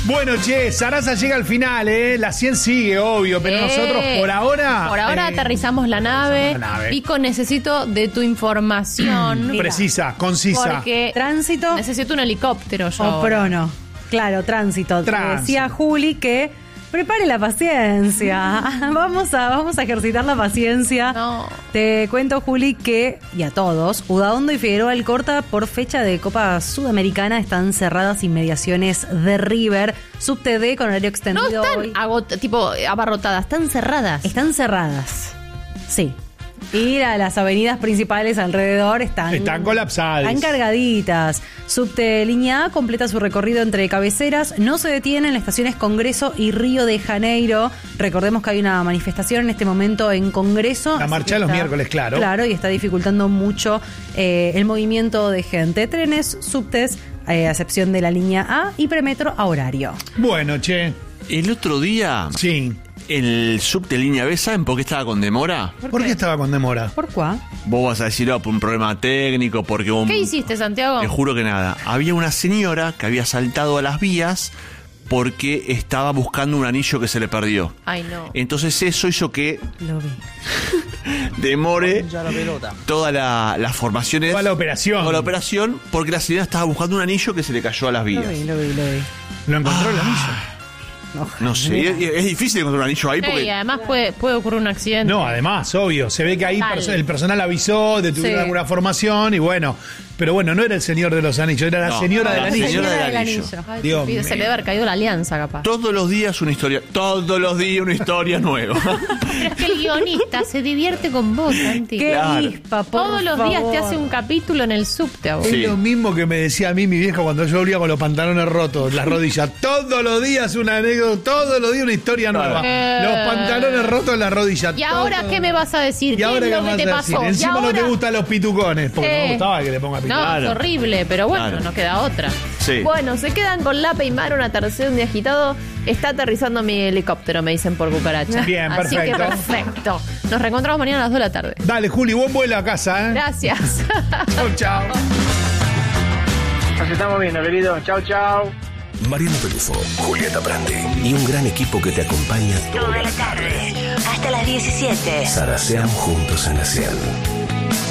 Bueno, che, Sarasa llega al final, La 100 sigue, obvio, pero nosotros por ahora... Por ahora aterrizamos la nave. Pico, necesito de tu información. Precisa, concisa. Porque Tránsito necesito un helicóptero yo. o prono. Claro, tránsito. Te decía Juli que prepare la paciencia. Vamos a ejercitar la paciencia. No. Te cuento, Juli, que, y a todos, Udaondo y Figueroa Alcorta, por fecha de Copa Sudamericana, están cerradas inmediaciones de River. Subte D con horario No extendido están hoy. tipo abarrotadas, están cerradas. Están cerradas. Sí. Y las avenidas principales alrededor están colapsadas. Están cargaditas. Subte Línea A completa su recorrido entre cabeceras. No se detiene en las estaciones Congreso y Río de Janeiro. Recordemos que hay una manifestación en este momento en Congreso. La marcha de los miércoles, claro. Claro, y está dificultando mucho el movimiento de gente. Trenes, subtes, a excepción de la línea A, y premetro a horario. Bueno, che. El otro día... Sí. El subte línea B, ¿saben por qué estaba con demora? ¿Por qué estaba con demora? ¿Por cuá? Vos vas a decir, por un problema técnico, porque hubo un... ¿Qué hiciste, Santiago? Te juro que nada. Había una señora que había saltado a las vías porque estaba buscando un anillo que se le perdió. Ay, no. Entonces eso hizo que Lo vi. demore toda la formación. Toda la operación. Toda la operación, porque la señora estaba buscando un anillo que se le cayó a las vías. Lo vi. ¿Lo encontró el anillo? No sé, es difícil encontrar un anillo ahí porque... Y además puede ocurrir un accidente. No, además, obvio. Se ve que ahí el personal avisó, detuvieron alguna formación y bueno. Pero bueno, no era el señor de los anillos, era la señora del anillo. Señora del anillo. Ay, Dios se le debe haber caído la alianza, capaz. Todos los días una historia nueva. Pero es que el guionista se divierte con vos, Santi. Qué Claro. avispa, por Todos los días favor. te hace un capítulo en el subte a vos. Es Sí. lo mismo que me decía a mí mi vieja cuando yo volvía con los pantalones rotos, las rodillas. Todos los días una anécdota, todos los días una historia nueva. Los pantalones rotos en las rodillas. ¿Y ahora qué me vas a decir? ¿Y ¿Qué ahora es qué lo me que te vas a decir? pasó? Encima ¿Y no te ahora? gustan los pitucones, porque no me gustaba que le ponga No, pitucones. es horrible, pero bueno, Claro. no queda otra. Sí. Bueno, se quedan con Lape y Mar, un atardecer, un día agitado. Está aterrizando mi helicóptero, me dicen por cucaracha. Bien, Así que perfecto. perfecto. Nos reencontramos mañana a las 2 de la tarde. Dale, Juli, buen vuelo a casa, Gracias. Chau, chau. Nos estamos viendo, querido. Chau, chau. Mariano Pelufo, Julieta Prandi y un gran equipo que te acompaña Toda la tarde, hasta las 17. Saracean juntos en la 100.